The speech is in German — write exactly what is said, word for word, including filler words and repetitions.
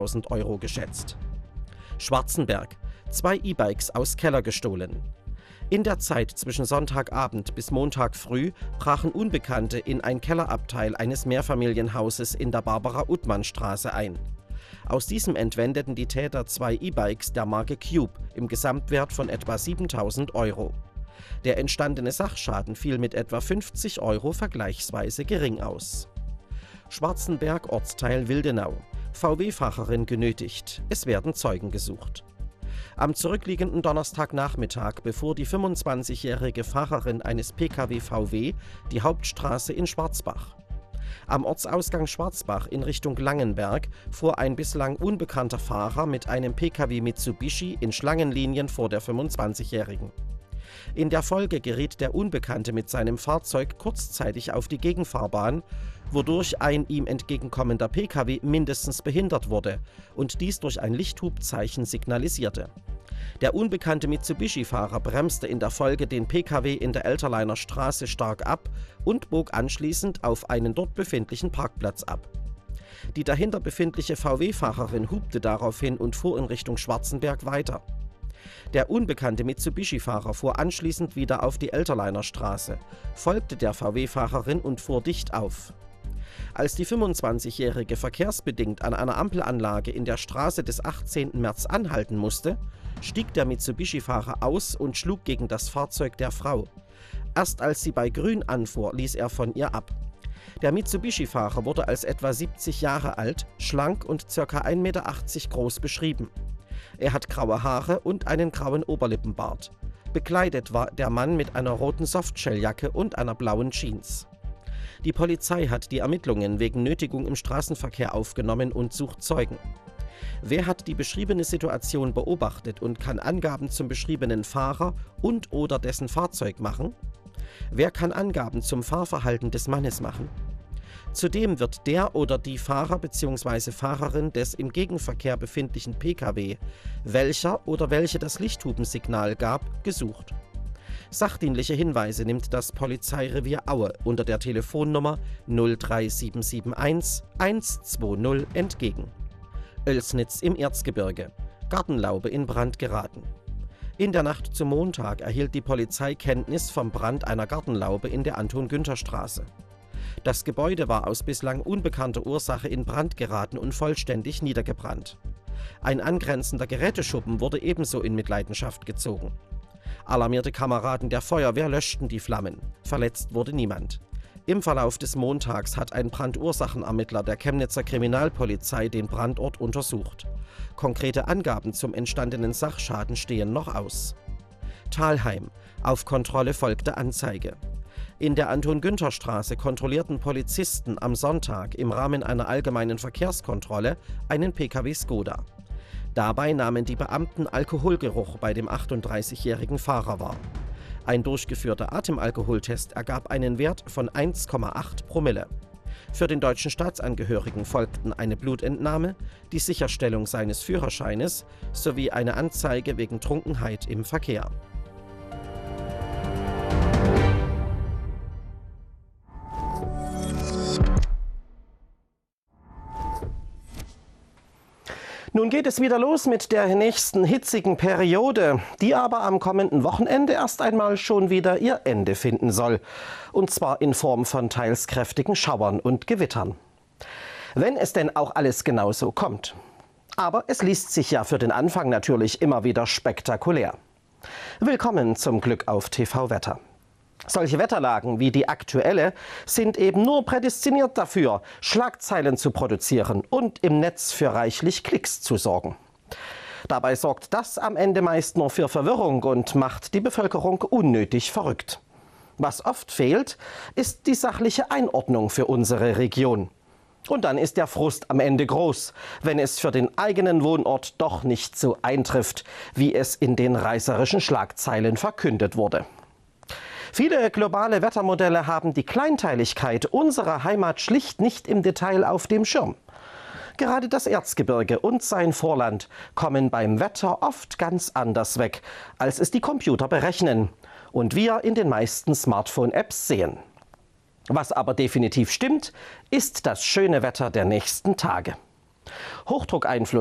tausend Euro geschätzt. Schwarzenberg. Zwei E-Bikes aus Keller gestohlen. In der Zeit zwischen Sonntagabend bis Montag früh brachen Unbekannte in ein Kellerabteil eines Mehrfamilienhauses in der Barbara-Uttmann-Straße ein. Aus diesem entwendeten die Täter zwei E-Bikes der Marke Cube im Gesamtwert von etwa siebentausend Euro. Der entstandene Sachschaden fiel mit etwa fünfzig Euro vergleichsweise gering aus. Schwarzenberg, Ortsteil Wildenau. V W-Fahrerin genötigt. Es werden Zeugen gesucht. Am zurückliegenden Donnerstagnachmittag befuhr die fünfundzwanzigjährige Fahrerin eines Pkw V W die Hauptstraße in Schwarzbach. Am Ortsausgang Schwarzbach in Richtung Langenberg fuhr ein bislang unbekannter Fahrer mit einem Pkw Mitsubishi in Schlangenlinien vor der fünfundzwanzigjährigen. In der Folge geriet der Unbekannte mit seinem Fahrzeug kurzzeitig auf die Gegenfahrbahn, wodurch ein ihm entgegenkommender Pkw mindestens behindert wurde und dies durch ein Lichthubzeichen signalisierte. Der unbekannte Mitsubishi-Fahrer bremste in der Folge den Pkw in der Elterleiner Straße stark ab und bog anschließend auf einen dort befindlichen Parkplatz ab. Die dahinter befindliche V W-Fahrerin hupte daraufhin und fuhr in Richtung Schwarzenberg weiter. Der unbekannte Mitsubishi-Fahrer fuhr anschließend wieder auf die Elterleiner Straße, folgte der V W-Fahrerin und fuhr dicht auf. Als die fünfundzwanzigjährige verkehrsbedingt an einer Ampelanlage in der Straße des achtzehnten März anhalten musste, stieg der Mitsubishi-Fahrer aus und schlug gegen das Fahrzeug der Frau. Erst als sie bei Grün anfuhr, ließ er von ihr ab. Der Mitsubishi-Fahrer wurde als etwa siebzig Jahre alt, schlank und ca. ein Meter achtzig groß beschrieben. Er hat graue Haare und einen grauen Oberlippenbart. Bekleidet war der Mann mit einer roten Softshelljacke und einer blauen Jeans. Die Polizei hat die Ermittlungen wegen Nötigung im Straßenverkehr aufgenommen und sucht Zeugen. Wer hat die beschriebene Situation beobachtet und kann Angaben zum beschriebenen Fahrer und/oder dessen Fahrzeug machen? Wer kann Angaben zum Fahrverhalten des Mannes machen? Zudem wird der oder die Fahrer bzw. Fahrerin des im Gegenverkehr befindlichen Pkw, welcher oder welche das Lichthupensignal gab, gesucht. Sachdienliche Hinweise nimmt das Polizeirevier Aue unter der Telefonnummer null drei sieben sieben eins eins zwei null entgegen. Oelsnitz im Erzgebirge. Gartenlaube in Brand geraten. In der Nacht zum Montag erhielt die Polizei Kenntnis vom Brand einer Gartenlaube in der Anton-Günther-Straße. Das Gebäude war aus bislang unbekannter Ursache in Brand geraten und vollständig niedergebrannt. Ein angrenzender Geräteschuppen wurde ebenso in Mitleidenschaft gezogen. Alarmierte Kameraden der Feuerwehr löschten die Flammen. Verletzt wurde niemand. Im Verlauf des Montags hat ein Brandursachenermittler der Chemnitzer Kriminalpolizei den Brandort untersucht. Konkrete Angaben zum entstandenen Sachschaden stehen noch aus. Thalheim. Auf Kontrolle folgte Anzeige. In der Anton-Günther-Straße kontrollierten Polizisten am Sonntag im Rahmen einer allgemeinen Verkehrskontrolle einen Pkw Skoda. Dabei nahmen die Beamten Alkoholgeruch bei dem achtunddreißigjährigen Fahrer wahr. Ein durchgeführter Atemalkoholtest ergab einen Wert von eins Komma acht Promille. Für den deutschen Staatsangehörigen folgten eine Blutentnahme, die Sicherstellung seines Führerscheines sowie eine Anzeige wegen Trunkenheit im Verkehr. Nun geht es wieder los mit der nächsten hitzigen Periode, die aber am kommenden Wochenende erst einmal schon wieder ihr Ende finden soll. Und zwar in Form von teils kräftigen Schauern und Gewittern. Wenn es denn auch alles genauso kommt. Aber es liest sich ja für den Anfang natürlich immer wieder spektakulär. Willkommen zum Glück auf T V Wetter. Solche Wetterlagen wie die aktuelle sind eben nur prädestiniert dafür, Schlagzeilen zu produzieren und im Netz für reichlich Klicks zu sorgen. Dabei sorgt das am Ende meist nur für Verwirrung und macht die Bevölkerung unnötig verrückt. Was oft fehlt, ist die sachliche Einordnung für unsere Region. Und dann ist der Frust am Ende groß, wenn es für den eigenen Wohnort doch nicht so eintrifft, wie es in den reißerischen Schlagzeilen verkündet wurde. Viele globale Wettermodelle haben die Kleinteiligkeit unserer Heimat schlicht nicht im Detail auf dem Schirm. Gerade das Erzgebirge und sein Vorland kommen beim Wetter oft ganz anders weg, als es die Computer berechnen und wir in den meisten Smartphone-Apps sehen. Was aber definitiv stimmt, ist das schöne Wetter der nächsten Tage. Hochdruckeinfluss